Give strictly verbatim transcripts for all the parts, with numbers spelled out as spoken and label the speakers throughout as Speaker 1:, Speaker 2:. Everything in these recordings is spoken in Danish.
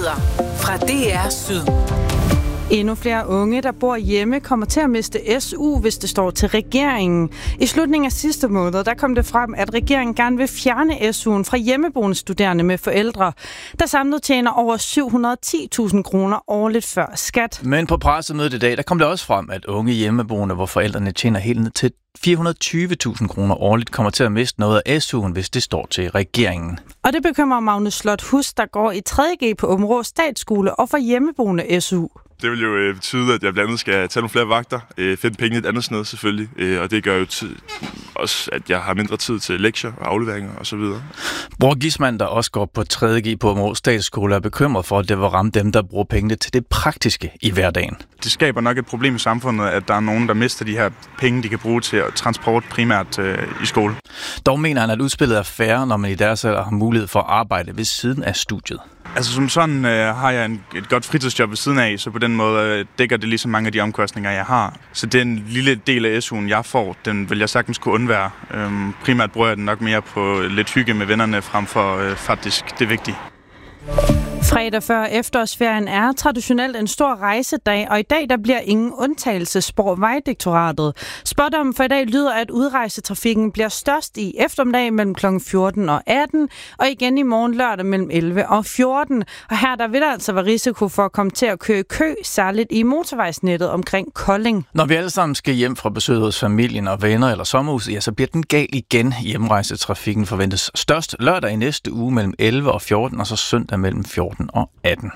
Speaker 1: Nyheder fra D R Syd.
Speaker 2: Endnu flere unge, der bor hjemme, kommer til at miste S U, hvis det står til regeringen. I slutningen af sidste måned, der kom det frem, at regeringen gerne vil fjerne S U'en fra hjemmeboende studerende med forældre, der samlet tjener over syv hundrede og ti tusind kroner årligt før skat.
Speaker 3: Men på pressemødet i dag, der kom det også frem, at unge hjemmeboende, hvor forældrene tjener helt ned til fire hundrede og tyve tusind kroner årligt, kommer til at miste noget af S U'en, hvis det står til regeringen.
Speaker 2: Og det bekymrer Magnus Slot Hus, der går i tredje G på Aabenraa Statsskole og får hjemmeboende S U.
Speaker 4: Det vil jo øh, betyde, at jeg blandt andet skal tage nogle flere vagter, øh, finde penge et andet sted selvfølgelig, øh, og det gør jo tid, også, at jeg har mindre tid til lektier og afleveringer osv.
Speaker 3: Bror Gisman, der også går på tredje G på Aabenraa Statsskole, er bekymret for, at det vil ramme dem, der bruger pengene til det praktiske i hverdagen.
Speaker 5: Det skaber nok et problem i samfundet, at der er nogen, der mister de her penge, de kan bruge til transport primært øh, i skole.
Speaker 3: Dog mener han, at udspillet er fair, når man i deres alder har mulighed for at arbejde ved siden af studiet.
Speaker 5: Altså som sådan øh, har jeg en, et godt fritidsjob ved siden af, så på den måde øh, dækker det ligesom mange af de omkostninger, jeg har. Så den lille del af S U'en, jeg får, den vil jeg sagtens kunne undvære. Øhm, primært bruger jeg den nok mere på lidt hygge med vennerne, frem for øh, faktisk det vigtige.
Speaker 2: Fredag før efterårsferien er traditionelt en stor rejsedag, og i dag der bliver ingen undtagelse, spår Vejdirektoratet. Spådommen for i dag lyder, at udrejsetrafikken bliver størst i eftermiddag mellem klokken fjorten og atten, og igen i morgen lørdag mellem elleve og fjorten. Og her der vil der altså være risiko for at komme til at køre i kø, særligt i motorvejsnettet omkring Kolding.
Speaker 3: Når vi alle sammen skal hjem fra besøg hos familien og venner eller sommerhuset, ja, så bliver den gal igen. Hjemrejsetrafikken forventes størst lørdag i næste uge mellem elleve og fjorten, og så søndag mellem fjorten og atten.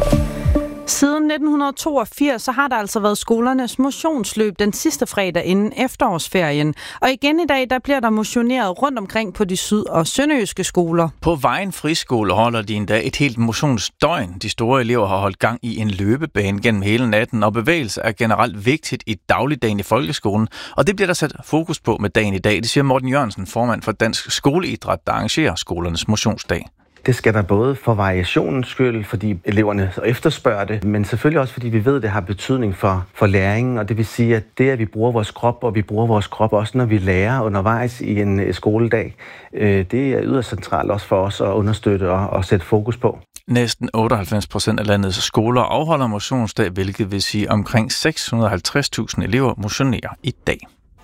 Speaker 2: Siden nitten toogfirs så har der altså været skolernes motionsløb den sidste fredag inden efterårsferien. Og igen i dag, der bliver der motioneret rundt omkring på de syd- og sønderjyske skoler.
Speaker 3: På Vejen Friskole holder de endda et helt motionsdøgn. De store elever har holdt gang i en løbebane gennem hele natten, og bevægelse er generelt vigtigt i dagligdagen i folkeskolen. Og det bliver der sat fokus på med dagen i dag. Det siger Morten Jørgensen, formand for Dansk Skoleidræt, der arrangerer skolernes motionsdag.
Speaker 6: Det skal der både for variationens skyld, fordi eleverne efterspørger det, men selvfølgelig også fordi vi ved, at det har betydning for, for læringen, og det vil sige, at det, at vi bruger vores krop, og vi bruger vores krop også, når vi lærer undervejs i en skoledag, det er yderst centralt også for os at understøtte og, og sætte fokus på.
Speaker 3: Næsten otteoghalvfems procent af landets skoler afholder motionsdag, hvilket vil sige omkring seks hundrede og halvtreds tusind elever motionerer i dag.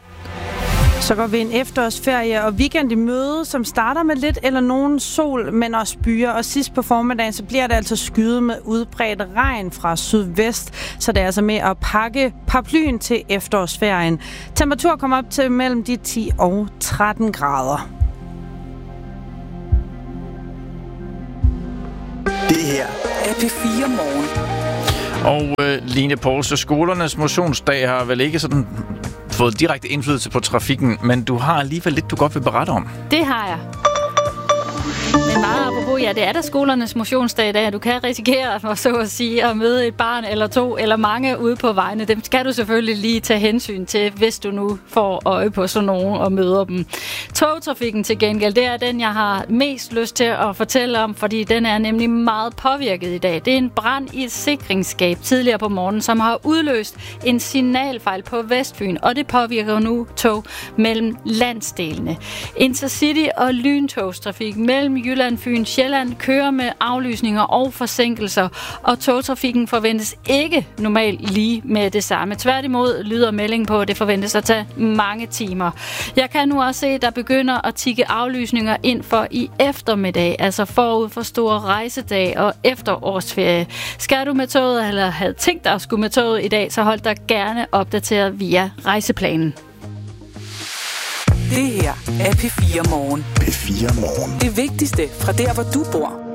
Speaker 2: Så går vi en efterårsferie og weekend i møde, som starter med lidt eller nogen sol, men også byer. Og sidst på formiddagen, så bliver det altså skyet med udbredt regn fra sydvest. Så det er altså med at pakke paraplyen til efterårsferien. Temperatur kommer op til mellem de ti og tretten grader.
Speaker 1: Det her er P fire Morgen.
Speaker 3: Og øh, Line Poulsen, skolernes motionsdag har vel ikke sådan fået direkte indflydelse på trafikken, men du har alligevel lidt, du godt vil berette om.
Speaker 7: Det har jeg. Men meget apropos, ja, det er da skolernes motionsdag i dag. Du kan risikere, for så at sige, at møde et barn eller to eller mange ude på vejene. Dem skal du selvfølgelig lige tage hensyn til, hvis du nu får øje på sådan nogen og møder dem. Togtrafikken til gengæld, det er den, jeg har mest lyst til at fortælle om, fordi den er nemlig meget påvirket i dag. Det er en brand i et sikringsskab tidligere på morgenen, som har udløst en signalfejl på Vestfyn, og det påvirker nu tog mellem landsdelene. Intercity og lyntogstrafik mellem Jylland, Fyn, Sjælland kører med aflysninger og forsinkelser, og togtrafikken forventes ikke normalt lige med det samme. Tværtimod lyder melding på, at det forventes at tage mange timer. Jeg kan nu også se, at der begynder at tikke aflysninger ind for i eftermiddag, altså forud for store rejsedag og efterårsferie. Skal du med toget, eller havde tænkt dig at skulle med toget i dag, så hold dig gerne opdateret via rejseplanen.
Speaker 1: Det her er P fire Morgen.
Speaker 8: P fire Morgen.
Speaker 1: Det vigtigste fra der, hvor du bor.